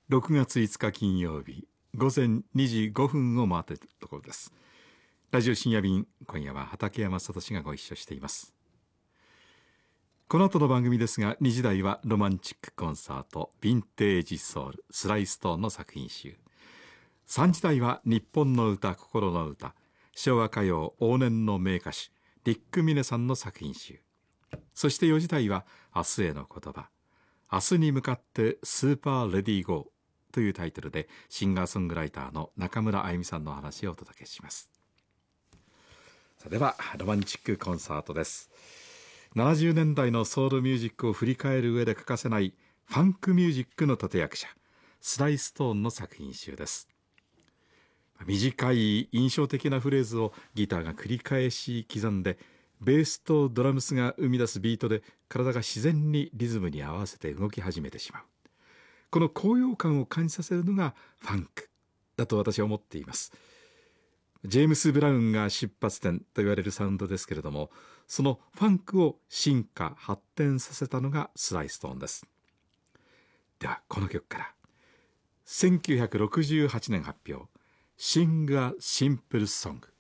6月5日金曜日午前2時5分を回っているところです。ラジオ深夜便、今夜は畠山聡がご一緒しています。この後の番組ですが、2時台はロマンチックコンサートヴィンテージソウルスライストーンの作品集、3時台は日本の歌心の歌、昭和歌謡往年の名歌手ディック・ミネさんの作品集、そして4時台は明日への言葉、明日に向かってスーパーレディーゴーというタイトルでシンガーソングライターの中村あゆみさんの話をお届けします。さあ、ではロマンチックコンサートです。70年代のソウルミュージックを振り返る上で欠かせないファンクミュージックの立役者スライストーンの作品集です。短い印象的なフレーズをギターが繰り返し刻んで、ベースとドラムスが生み出すビートで体が自然にリズムに合わせて動き始めてしまう。この高揚感を感じさせるのがファンクだと私は思っています。ジェームス・ブラウンが出発点と言われるサウンドですけれども、そのファンクを進化発展させたのがスライストーンです。ではこの曲から、1968年発表、Sing a Simple Song。